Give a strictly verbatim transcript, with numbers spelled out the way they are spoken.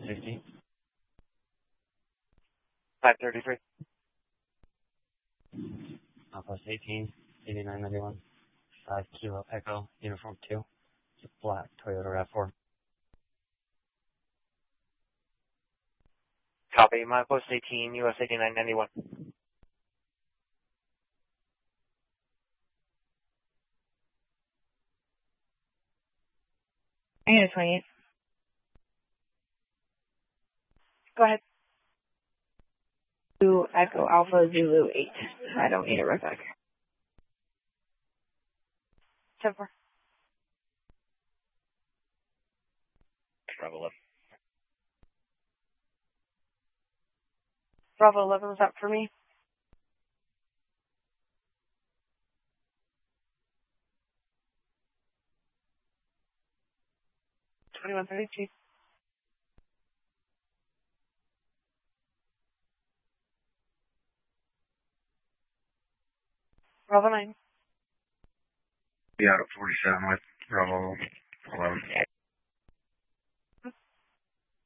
sixty. five thirty-three. Outpost eighteen, eighty-nine ninety-one. five Kilo Echo, Uniform two. It's a black Toyota RAV four. Copy. My post eighteen, U S eighty-nine ninety-one. I got a twenty-eight. Go ahead. Two Echo Alpha Zulu eight. I don't need it right back. ten four. Bravo eleven. Bravo eleven was up for me. twenty-one thirty-two. Bravo nine. Be out at forty-seven with Bravo